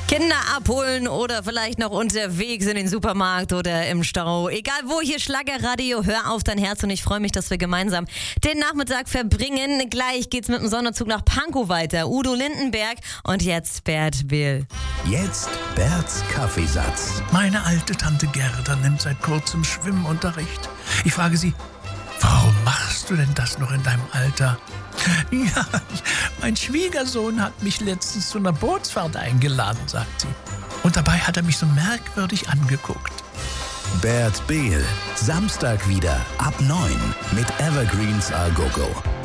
Kinder abholen oder vielleicht noch unterwegs in den Supermarkt oder im Stau. Egal wo, hier Schlagerradio, hör auf dein Herz und ich freue mich, dass wir gemeinsam den Nachmittag verbringen. Gleich geht's mit dem Sonderzug nach Pankow weiter. Udo Lindenberg und jetzt Bert Bill. Jetzt Berts Kaffeesatz. Meine alte Tante Gerda nimmt seit kurzem Schwimmunterricht. Ich frage sie, warum machst du denn das noch in deinem Alter? Ja, mein Schwiegersohn hat mich letztens zu einer Bootsfahrt eingeladen, sagt sie. Und dabei hat er mich so merkwürdig angeguckt. Bert Behl, Samstag wieder ab 9 mit Evergreens A Go Go.